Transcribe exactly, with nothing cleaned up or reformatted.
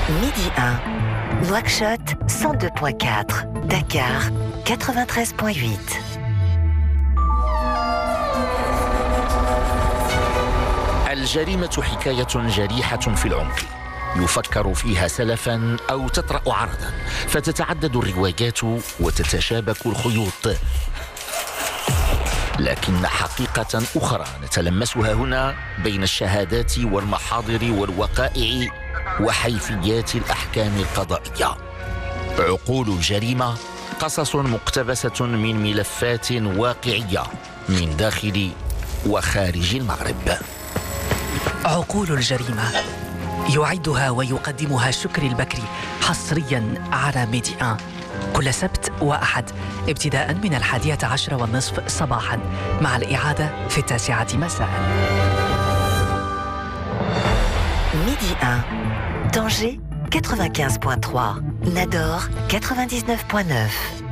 Midi un, Nouakchott cent deux virgule quatre, Dakar quatre-vingt-treize virgule huit. الجريمة حكاية جريحة في العمق، يفكر فيها سلفا أو تطرأ عرضا، فتتعدد الروايات وتتشابك الخيوط، لكن حقيقة أخرى نتلمسها هنا بين الشهادات والمحاضر والوقائع وحيثيات الأحكام القضائية. عقول الجريمة، قصص مقتبسة من ملفات واقعية من داخل وخارج المغرب. عقول الجريمة يعدها ويقدمها شكري البكري حصريا على ميدي آن كل سبت وأحد ابتداء من الحادية عشر والنصف صباحا، مع الإعادة في التاسعة مساء. Midi un, Tanger quatre-vingt-quinze virgule trois, Nador quatre-vingt-dix-neuf virgule neuf.